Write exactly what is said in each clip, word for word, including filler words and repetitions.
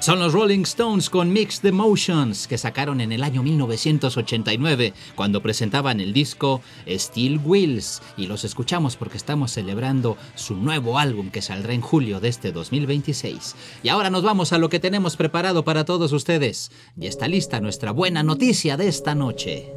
Son los Rolling Stones con Mixed Emotions, que sacaron en el año mil novecientos ochenta y nueve, cuando presentaban el disco Steel Wheels, y los escuchamos porque estamos celebrando su nuevo álbum que saldrá en julio de este dos mil veintiséis. Y ahora nos vamos a lo que tenemos preparado para todos ustedes. Ya está lista nuestra buena noticia de esta noche.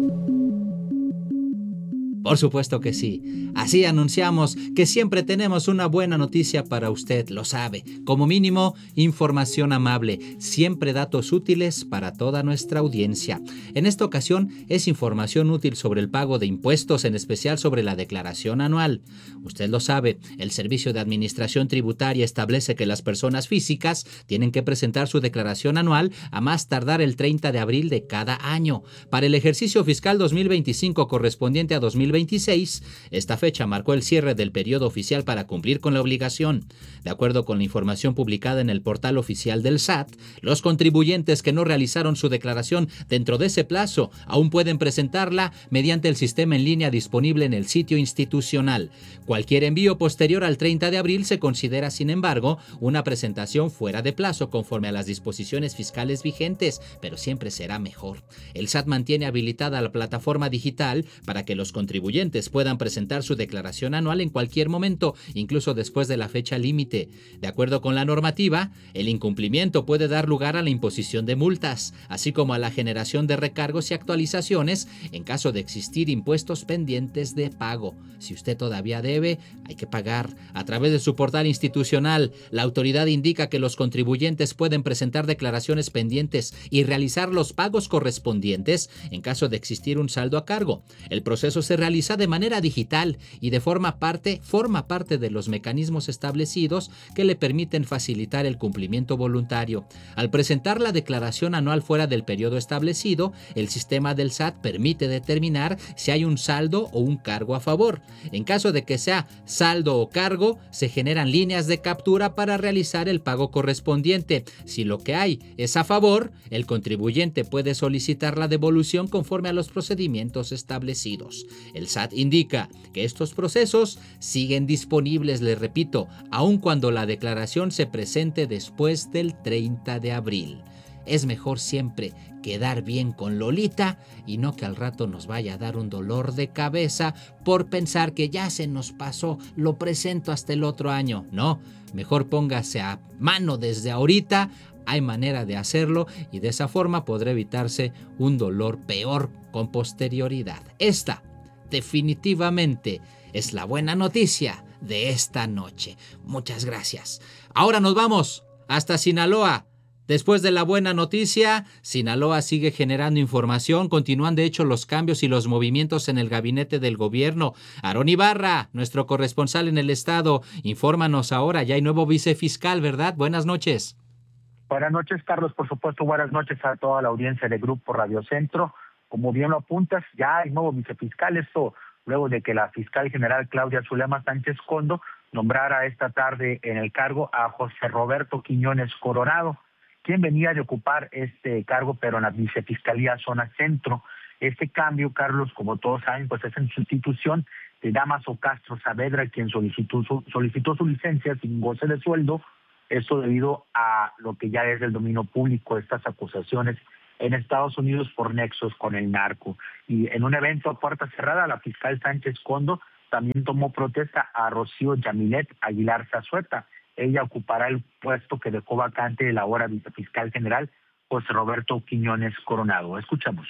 Por supuesto que sí. Así anunciamos que siempre tenemos una buena noticia para usted, lo sabe. Como mínimo, información amable, siempre datos útiles para toda nuestra audiencia. En esta ocasión es información útil sobre el pago de impuestos, en especial sobre la declaración anual. Usted lo sabe, el Servicio de Administración Tributaria establece que las personas físicas tienen que presentar su declaración anual a más tardar el treinta de abril de cada año. Para el ejercicio fiscal dos mil veinticinco correspondiente a dos mil veintiséis, esta fecha marcó el cierre del periodo oficial para cumplir con la obligación. De acuerdo con la información publicada en el portal oficial del S A T, los contribuyentes que no realizaron su declaración dentro de ese plazo aún pueden presentarla mediante el sistema en línea disponible en el sitio institucional. Cualquier envío posterior al treinta de abril se considera, sin embargo, una presentación fuera de plazo conforme a las disposiciones fiscales vigentes, pero siempre será mejor. El S A T mantiene habilitada la plataforma digital para que los contribuyentes puedan presentar su declaración anual en cualquier momento, incluso después de la fecha límite. De acuerdo con la normativa, el incumplimiento puede dar lugar a la imposición de multas, así como a la generación de recargos y actualizaciones en caso de existir impuestos pendientes de pago. Si usted todavía debe, hay que pagar. A través de su portal institucional, la autoridad indica que los contribuyentes pueden presentar declaraciones pendientes y realizar los pagos correspondientes en caso de existir un saldo a cargo. El proceso se realiza de manera digital y de forma parte, forma parte de los mecanismos establecidos que le permiten facilitar el cumplimiento voluntario. Al presentar la declaración anual fuera del periodo establecido, el sistema del S A T permite determinar si hay un saldo o un cargo a favor. En caso de que sea saldo o cargo, se generan líneas de captura para realizar el pago correspondiente. Si lo que hay es a favor, el contribuyente puede solicitar la devolución conforme a los procedimientos establecidos. El S A T indica que estos procesos siguen disponibles, les repito, aun cuando la declaración se presente después del treinta de abril. Es mejor siempre quedar bien con Lolita y no que al rato nos vaya a dar un dolor de cabeza por pensar que ya se nos pasó, lo presento hasta el otro año. No, mejor póngase a mano desde ahorita. Hay manera de hacerlo y de esa forma podrá evitarse un dolor peor con posterioridad. Esta definitivamente es la buena noticia de esta noche. Muchas gracias. Ahora nos vamos hasta Sinaloa. Después de la buena noticia, Sinaloa sigue generando información. Continúan de hecho los cambios y los movimientos en el gabinete del gobierno. Aarón Ibarra, nuestro corresponsal en el estado, infórmanos ahora. Ya hay nuevo vicefiscal, ¿verdad? Buenas noches. Buenas noches, Carlos. Por supuesto, buenas noches a toda la audiencia de Grupo Radio Centro. Como bien lo apuntas, ya hay nuevo vicefiscal, esto luego de que la fiscal general Claudia Zulema Sánchez Condo nombrara esta tarde en el cargo a José Roberto Quiñones Coronado, quien venía de ocupar este cargo, pero en la vicefiscalía Zona Centro. Este cambio, Carlos, como todos saben, pues es en sustitución de Dámaso Castro Saavedra, quien solicitó su, solicitó su licencia sin goce de sueldo, esto debido a lo que ya es del dominio público, estas acusaciones en Estados Unidos por nexos con el narco. Y en un evento a puerta cerrada, la fiscal Sánchez Condo también tomó protesta a Rocío Yamilet Aguilar Zazueta. Ella ocupará el puesto que dejó vacante el ahora vicefiscal general José Roberto Quiñones Coronado. Escuchamos.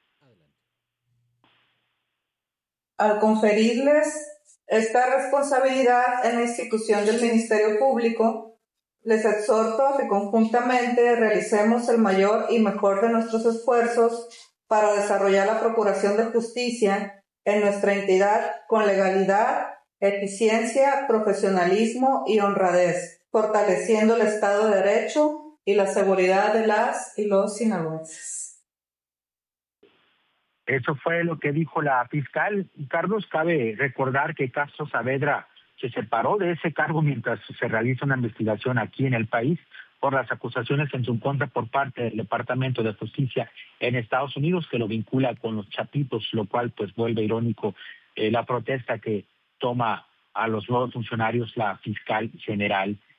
Al conferirles esta responsabilidad en la institución del Ministerio Público, les exhorto a que conjuntamente realicemos el mayor y mejor de nuestros esfuerzos para desarrollar la procuración de justicia en nuestra entidad con legalidad, eficiencia, profesionalismo y honradez, fortaleciendo el Estado de Derecho y la seguridad de las y los sinaloenses. Eso fue lo que dijo la fiscal. Carlos, cabe recordar que Castro Saavedra se separó de ese cargo mientras se realiza una investigación aquí en el país por las acusaciones en su contra por parte del Departamento de Justicia en Estados Unidos, que lo vincula con los chapitos, lo cual pues vuelve irónico eh, la protesta que toma a los nuevos funcionarios la fiscal general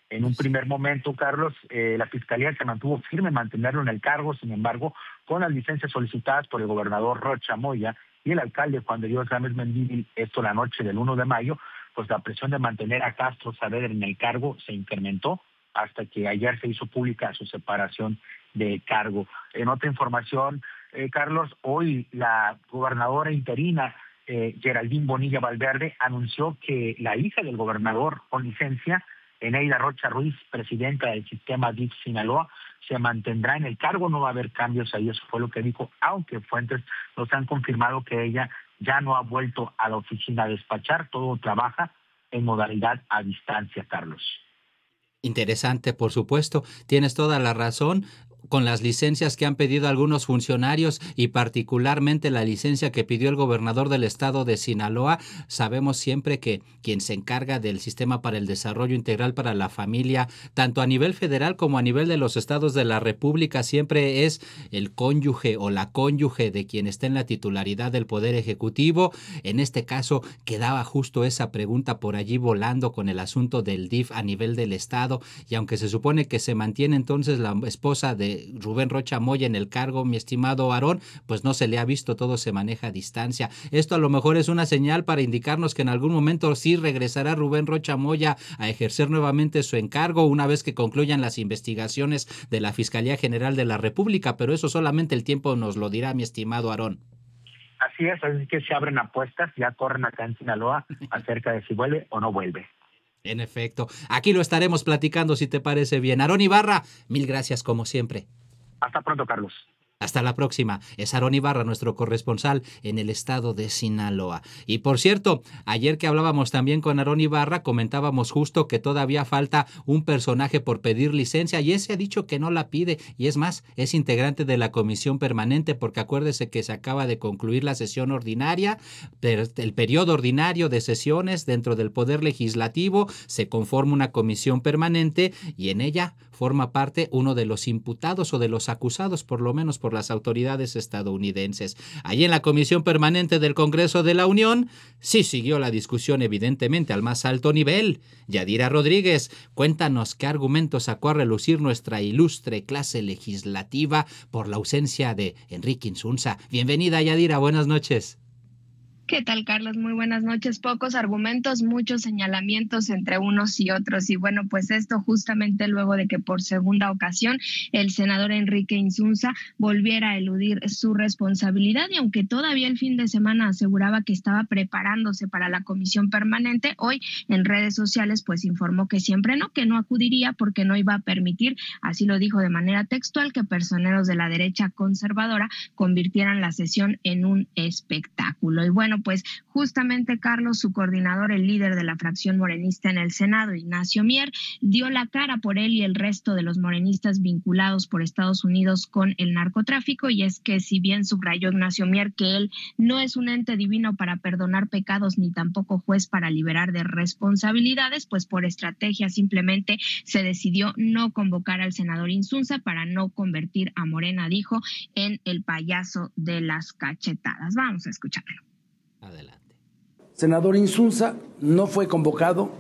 En un primer momento, Carlos, eh, la Fiscalía se mantuvo firme en mantenerlo en el cargo, sin embargo, con las licencias solicitadas por el gobernador Rocha Moya y el alcalde Juan de Dios Gámez Mendívil, esto la noche del uno de mayo, pues la presión de mantener a Castro Saavedra en el cargo se incrementó hasta que ayer se hizo pública su separación de cargo. En otra información, eh, Carlos, hoy la gobernadora interina, eh, Geraldine Bonilla Valverde, anunció que la hija del gobernador con licencia, Eneida Rocha Ruiz, presidenta del sistema D I F Sinaloa, se mantendrá en el cargo, no va a haber cambios ahí, eso fue lo que dijo, aunque fuentes nos han confirmado que ella ya no ha vuelto a la oficina a despachar, todo trabaja en modalidad a distancia, Carlos. Interesante, por supuesto, tienes toda la razón. Con las licencias que han pedido algunos funcionarios y particularmente la licencia que pidió el gobernador del estado de Sinaloa, sabemos siempre que quien se encarga del sistema para el desarrollo integral para la familia, tanto a nivel federal como a nivel de los estados de la República, siempre es el cónyuge o la cónyuge de quien está en la titularidad del Poder Ejecutivo. En este caso quedaba justo esa pregunta por allí volando con el asunto del D I F a nivel del estado, y aunque se supone que se mantiene entonces la esposa de Rubén Rocha Moya en el cargo, mi estimado Aarón, pues no se le ha visto, todo se maneja a distancia. Esto a lo mejor es una señal para indicarnos que en algún momento sí regresará Rubén Rocha Moya a ejercer nuevamente su encargo una vez que concluyan las investigaciones de la Fiscalía General de la República, pero eso solamente el tiempo nos lo dirá, mi estimado Aarón. Así es, así que se abren apuestas, ya corren acá en Sinaloa acerca de si vuelve o no vuelve. En efecto, aquí lo estaremos platicando si te parece bien. Aarón Ibarra, mil gracias como siempre. Hasta pronto, Carlos. Hasta la próxima. Es Aarón Ibarra, nuestro corresponsal en el estado de Sinaloa. Y por cierto, ayer que hablábamos también con Aarón Ibarra, comentábamos justo que todavía falta un personaje por pedir licencia y ese ha dicho que no la pide. Y es más, es integrante de la comisión permanente porque acuérdese que se acaba de concluir la sesión ordinaria, el periodo ordinario de sesiones dentro del Poder Legislativo, se conforma una comisión permanente y en ella forma parte uno de los imputados o de los acusados, por lo menos por las autoridades estadounidenses. Allí en la Comisión Permanente del Congreso de la Unión sí siguió la discusión evidentemente al más alto nivel. Yadira Rodríguez, cuéntanos qué argumentos sacó a relucir nuestra ilustre clase legislativa por la ausencia de Enrique Insunza. Bienvenida, Yadira, buenas noches. ¿Qué tal, Carlos? Muy buenas noches. Pocos argumentos, muchos señalamientos entre unos y otros. Y bueno, pues esto justamente luego de que por segunda ocasión el senador Enrique Insunza volviera a eludir su responsabilidad. Y aunque todavía el fin de semana aseguraba que estaba preparándose para la comisión permanente, hoy en redes sociales pues informó que siempre no, que no acudiría porque no iba a permitir, así lo dijo de manera textual, que personeros de la derecha conservadora convirtieran la sesión en un espectáculo. Y bueno, pues justamente, Carlos, su coordinador, el líder de la fracción morenista en el Senado, Ignacio Mier, dio la cara por él y el resto de los morenistas vinculados por Estados Unidos con el narcotráfico. Y es que si bien subrayó Ignacio Mier que él no es un ente divino para perdonar pecados ni tampoco juez para liberar de responsabilidades, pues por estrategia simplemente se decidió no convocar al senador Insunza para no convertir a Morena, dijo, en el payaso de las cachetadas. Vamos a escucharlo. Adelante. Senador Insunza no fue convocado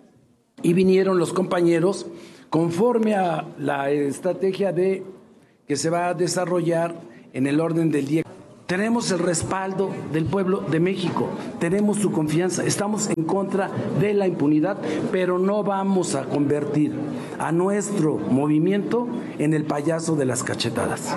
y vinieron los compañeros conforme a la estrategia de que se va a desarrollar en el orden del día. Tenemos el respaldo del pueblo de México, tenemos su confianza, estamos en contra de la impunidad, pero no vamos a convertir a nuestro movimiento en el payaso de las cachetadas.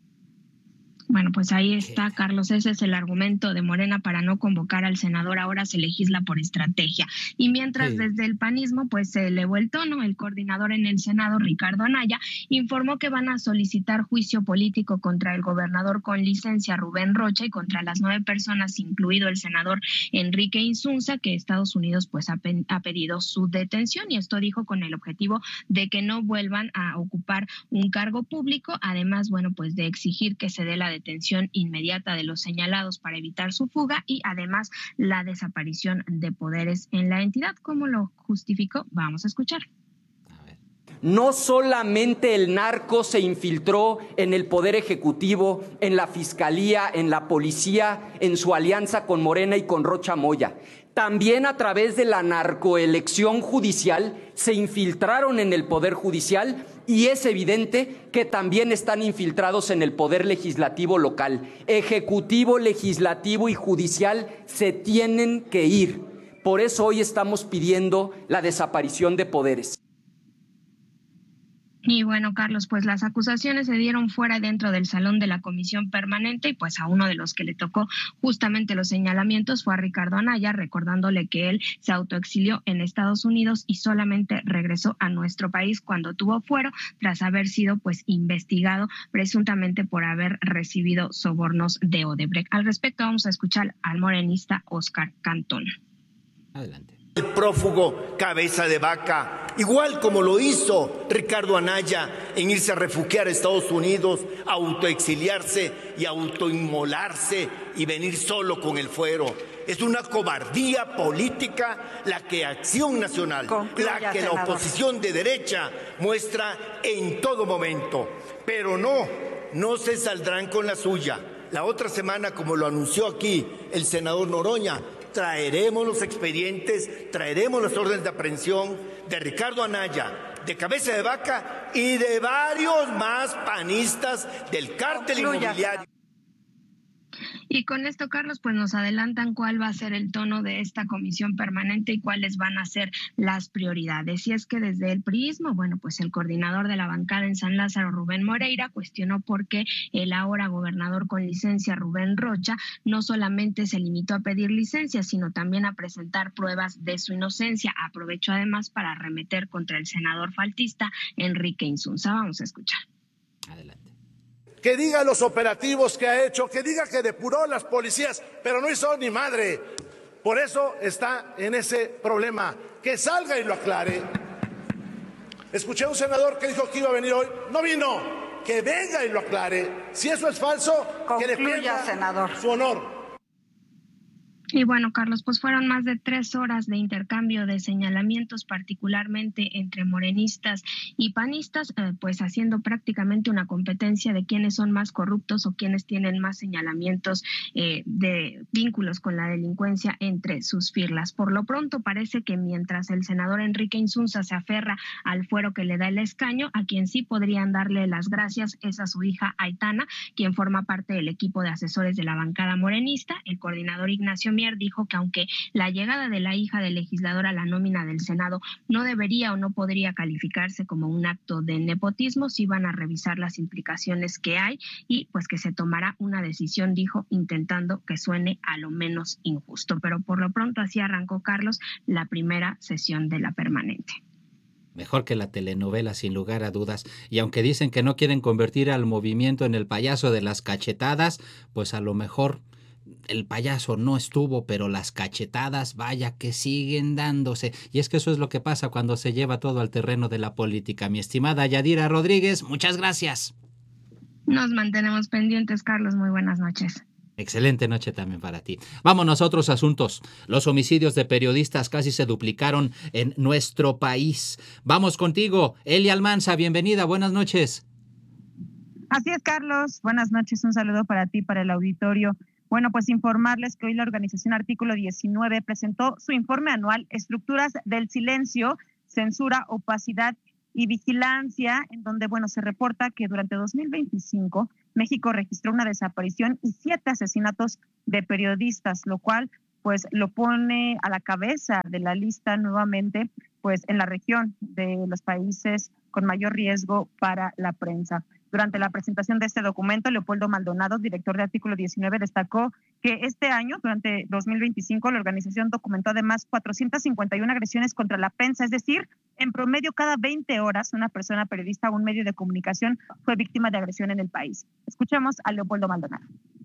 Bueno, pues ahí está, Carlos, ese es el argumento de Morena para no convocar al senador. Ahora se legisla por estrategia. Y mientras sí. Desde el panismo pues se elevó el tono, el coordinador en el Senado, Ricardo Anaya, informó que van a solicitar juicio político contra el gobernador con licencia, Rubén Rocha, y contra las nueve personas, incluido el senador Enrique Insunza, que Estados Unidos pues ha, pe- ha pedido su detención. Y esto dijo con el objetivo de que no vuelvan a ocupar un cargo público. Además, bueno, pues de exigir que se dé la detención inmediata de los señalados para evitar su fuga y además la desaparición de poderes en la entidad. ¿Cómo lo justificó? Vamos a escuchar. No solamente el narco se infiltró en el Poder Ejecutivo, en la Fiscalía, en la Policía, en su alianza con Morena y con Rocha Moya. También a través de la narcoelección judicial se infiltraron en el Poder Judicial y es evidente que también están infiltrados en el Poder Legislativo local. Ejecutivo, legislativo y judicial se tienen que ir. Por eso hoy estamos pidiendo la desaparición de poderes. Y bueno, Carlos, pues las acusaciones se dieron fuera y dentro del salón de la comisión permanente y pues a uno de los que le tocó justamente los señalamientos fue a Ricardo Anaya, recordándole que él se autoexilió en Estados Unidos y solamente regresó a nuestro país cuando tuvo fuero tras haber sido pues investigado presuntamente por haber recibido sobornos de Odebrecht. Al respecto vamos a escuchar al morenista Óscar Cantón. Adelante. El prófugo cabeza de vaca, igual como lo hizo Ricardo Anaya en irse a refugiar a Estados Unidos, autoexiliarse y autoinmolarse y venir solo con el fuero. Es una cobardía política la que Acción Nacional, Concluya, la que senador. La oposición de derecha muestra en todo momento. Pero no, no se saldrán con la suya. La otra semana, como lo anunció aquí el senador Noroña, traeremos los expedientes, traeremos las órdenes de aprehensión de Ricardo Anaya, de cabeza de vaca y de varios más panistas del cártel inmobiliario. Y con esto, Carlos, pues nos adelantan cuál va a ser el tono de esta comisión permanente y cuáles van a ser las prioridades. Y es que desde el priismo, bueno, pues el coordinador de la bancada en San Lázaro, Rubén Moreira, cuestionó por qué el ahora gobernador con licencia, Rubén Rocha, no solamente se limitó a pedir licencia, sino también a presentar pruebas de su inocencia. Aprovechó además para arremeter contra el senador faltista, Enrique Insunza. Vamos a escuchar. Adelante. Que diga los operativos que ha hecho, que diga que depuró las policías, pero no hizo ni madre. Por eso está en ese problema. Que salga y lo aclare. Escuché a un senador que dijo que iba a venir hoy. No vino. Que venga y lo aclare. Si eso es falso, Concluya, que defienda senador. Su honor. Y bueno, Carlos, pues fueron más de tres horas de intercambio de señalamientos, particularmente entre morenistas y panistas, eh, pues haciendo prácticamente una competencia de quiénes son más corruptos o quiénes tienen más señalamientos eh, de vínculos con la delincuencia entre sus filas. Por lo pronto parece que mientras el senador Enrique Insunza se aferra al fuero que le da el escaño, a quien sí podrían darle las gracias es a su hija Aitana, quien forma parte del equipo de asesores de la bancada morenista. El coordinador Ignacio Mier dijo que aunque la llegada de la hija del legislador a la nómina del Senado no debería o no podría calificarse como un acto de nepotismo, sí van a revisar las implicaciones que hay y pues que se tomará una decisión, dijo, intentando que suene a lo menos injusto. Pero por lo pronto así arrancó, Carlos, la primera sesión de la permanente. Mejor que la telenovela, sin lugar a dudas. Y aunque dicen que no quieren convertir al movimiento en el payaso de las cachetadas, pues a lo mejor el payaso no estuvo, pero las cachetadas, vaya que siguen dándose. Y es que eso es lo que pasa cuando se lleva todo al terreno de la política. Mi estimada Yadira Rodríguez, muchas gracias. Nos mantenemos pendientes, Carlos. Muy buenas noches. Excelente noche también para ti. Vámonos a otros asuntos. Los homicidios de periodistas casi se duplicaron en nuestro país. Vamos contigo, Elia Almanza. Bienvenida, buenas noches. Así es, Carlos. Buenas noches. Un saludo para ti, para el auditorio. Bueno, pues informarles que hoy la organización Artículo diecinueve presentó su informe anual Estructuras del Silencio, Censura, Opacidad y Vigilancia, en donde, bueno, se reporta que durante dos mil veinticinco México registró una desaparición y siete asesinatos de periodistas, lo cual pues lo pone a la cabeza de la lista nuevamente, pues en la región de los países con mayor riesgo para la prensa. Durante la presentación de este documento, Leopoldo Maldonado, director de Artículo diecinueve, destacó que este año, durante dos mil veinticinco, la organización documentó además cuatrocientas cincuenta y una agresiones contra la prensa, es decir, en promedio cada veinte horas una persona periodista o un medio de comunicación fue víctima de agresión en el país. Escuchemos a Leopoldo Maldonado.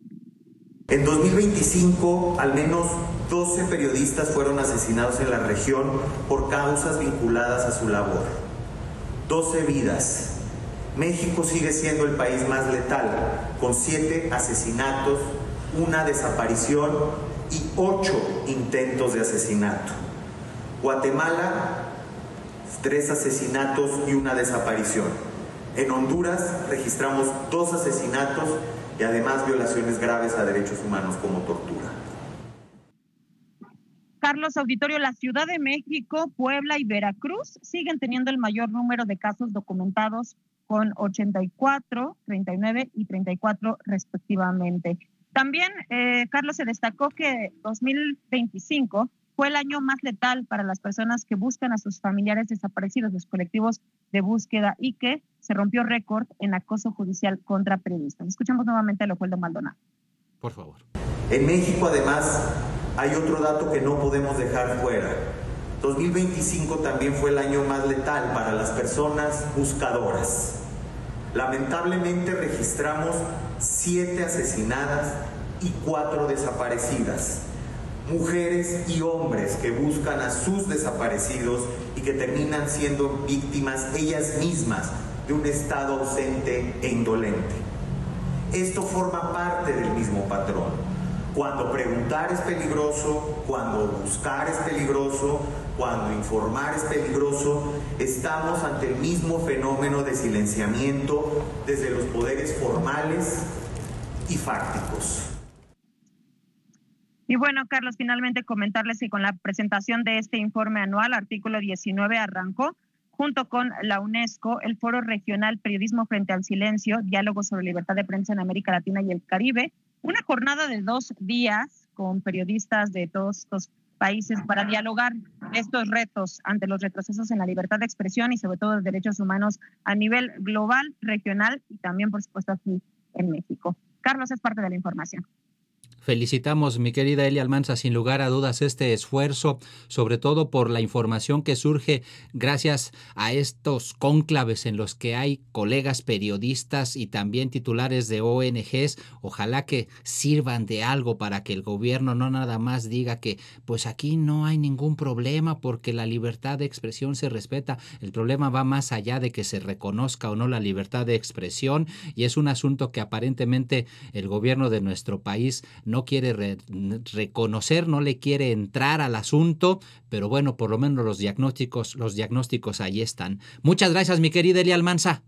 En dos mil veinticinco, al menos doce periodistas fueron asesinados en la región por causas vinculadas a su labor. doce vidas. México sigue siendo el país más letal, con siete asesinatos, una desaparición y ocho intentos de asesinato. Guatemala, tres asesinatos y una desaparición. En Honduras registramos dos asesinatos y además violaciones graves a derechos humanos como tortura. Carlos, auditorio, la Ciudad de México, Puebla y Veracruz siguen teniendo el mayor número de casos documentados con ochenta y cuatro, treinta y nueve y treinta y cuatro respectivamente. También, eh, Carlos, se destacó que dos mil veinticinco fue el año más letal para las personas que buscan a sus familiares desaparecidos, los colectivos de búsqueda, y que se rompió récord en acoso judicial contra periodistas. Escuchamos nuevamente a Leopoldo Maldonado. Por favor. En México, además, hay otro dato que no podemos dejar fuera. dos mil veinticinco también fue el año más letal para las personas buscadoras. Lamentablemente registramos siete asesinadas y cuatro desaparecidas. Mujeres y hombres que buscan a sus desaparecidos y que terminan siendo víctimas ellas mismas de un estado ausente e indolente. Esto forma parte del mismo patrón. Cuando preguntar es peligroso, cuando buscar es peligroso, cuando informar es peligroso, estamos ante el mismo fenómeno de silenciamiento desde los poderes formales y fácticos. Y bueno, Carlos, finalmente comentarles que con la presentación de este informe anual, artículo diecinueve, arrancó junto con la UNESCO el Foro Regional Periodismo Frente al Silencio, Diálogo sobre Libertad de Prensa en América Latina y el Caribe, una jornada de dos días con periodistas de todos estos países para dialogar estos retos ante los retrocesos en la libertad de expresión y sobre todo de derechos humanos a nivel global, regional y también, por supuesto, aquí en México. Carlos, es parte de la información. Felicitamos, mi querida Elia Almanza, sin lugar a dudas este esfuerzo, sobre todo por la información que surge gracias a estos cónclaves en los que hay colegas periodistas y también titulares de O N Ges. Ojalá que sirvan de algo para que el gobierno no nada más diga que pues aquí no hay ningún problema porque la libertad de expresión se respeta. El problema va más allá de que se reconozca o no la libertad de expresión, y es un asunto que aparentemente el gobierno de nuestro país no quiere re- reconocer, no le quiere entrar al asunto, pero bueno, por lo menos los diagnósticos, los diagnósticos ahí están. Muchas gracias, mi querida Elia Almanza.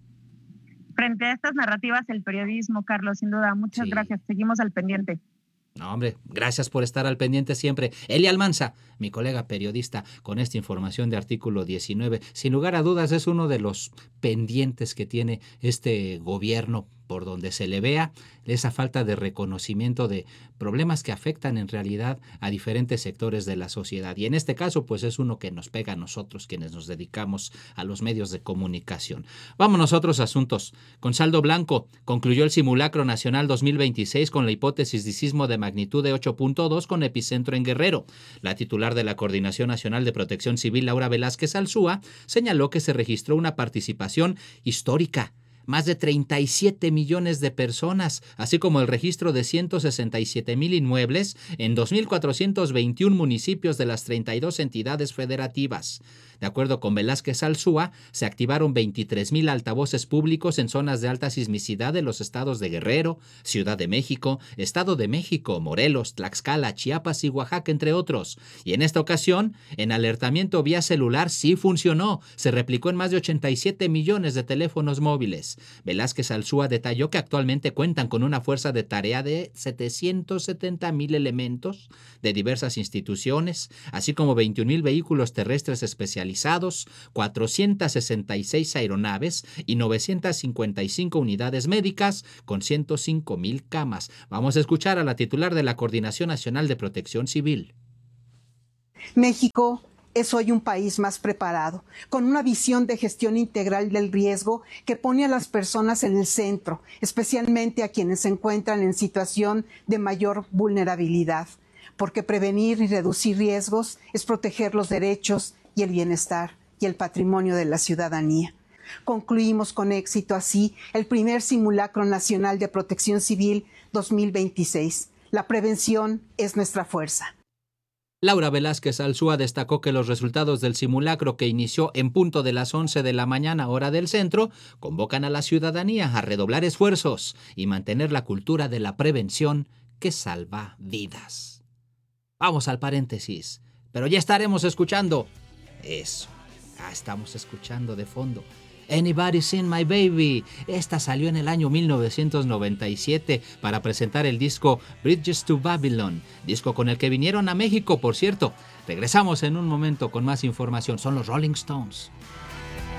Frente a estas narrativas, el periodismo, Carlos, sin duda, muchas Sí. gracias. Seguimos al pendiente. No, hombre, gracias por estar al pendiente siempre. Elia Almanza, mi colega periodista, con esta información de artículo diecinueve. Sin lugar a dudas, es uno de los pendientes que tiene este gobierno, por donde se le vea esa falta de reconocimiento de problemas que afectan en realidad a diferentes sectores de la sociedad. Y en este caso, pues es uno que nos pega a nosotros, quienes nos dedicamos a los medios de comunicación. Vámonos a otros asuntos. Con saldo blanco, concluyó el simulacro nacional dos mil veintiséis con la hipótesis de sismo de magnitud de ocho punto dos con epicentro en Guerrero. La titular de la Coordinación Nacional de Protección Civil, Laura Velázquez Alzúa, señaló que se registró una participación histórica. Más de treinta y siete millones de personas, así como el registro de ciento sesenta y siete mil inmuebles en dos mil cuatrocientos veintiún municipios de las treinta y dos entidades federativas. De acuerdo con Velázquez Alzúa, se activaron veintitrés mil altavoces públicos en zonas de alta sismicidad de los estados de Guerrero, Ciudad de México, Estado de México, Morelos, Tlaxcala, Chiapas y Oaxaca, entre otros. Y en esta ocasión, en alertamiento vía celular sí funcionó. Se replicó en más de ochenta y siete millones de teléfonos móviles. Velázquez Alzúa detalló que actualmente cuentan con una fuerza de tarea de setecientos setenta mil elementos de diversas instituciones, así como veintiún mil vehículos terrestres especializados, cuatrocientas sesenta y seis aeronaves y novecientas cincuenta y cinco unidades médicas con ciento cinco mil camas. Vamos a escuchar a la titular de la Coordinación Nacional de Protección Civil. México es hoy un país más preparado, con una visión de gestión integral del riesgo que pone a las personas en el centro, especialmente a quienes se encuentran en situación de mayor vulnerabilidad, porque prevenir y reducir riesgos es proteger los derechos y el bienestar y el patrimonio de la ciudadanía. Concluimos con éxito así el primer simulacro nacional de protección civil dos mil veintiséis. La prevención es nuestra fuerza. Laura Velázquez Alzúa destacó que los resultados del simulacro, que inició en punto de las once de la mañana hora del centro, convocan a la ciudadanía a redoblar esfuerzos y mantener la cultura de la prevención que salva vidas. Vamos al paréntesis, pero ya estaremos escuchando eso, Ah, estamos escuchando de fondo Anybody Seen My Baby. Esta salió en el año mil novecientos noventa y siete para presentar el disco Bridges to Babylon, disco con el que vinieron a México, por cierto. Regresamos en un momento con más información. Son los Rolling Stones.